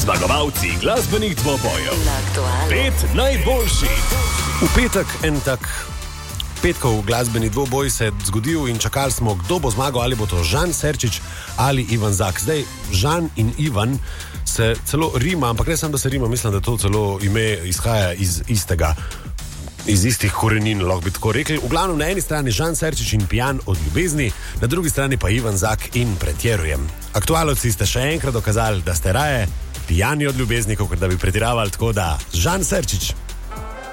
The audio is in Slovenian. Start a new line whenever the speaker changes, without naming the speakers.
Zmagovalci glasbenih dvobojev. 5 najboljših.
V petek en tak petkov glasbeni dvoboj se je zgodil in čakali smo, kdo bo zmagal, ali bo to Žan Serčič ali Ivan Zak. Zdaj, Žan in Ivan se celo rima, ampak ne samo, da se rima, mislim, da to celo ime izhaja iz istih korenin, lahko bi tako rekli. V glavnem, na eni strani Žan Serčič in Pijan od ljubezni, na drugi strani pa Ivan Zak in Pretjerujem. Aktualovci ste še enkrat dokazali, da ste raje pijani od ljubezni, kot da bi pretiravali, tako da Žan Serčič.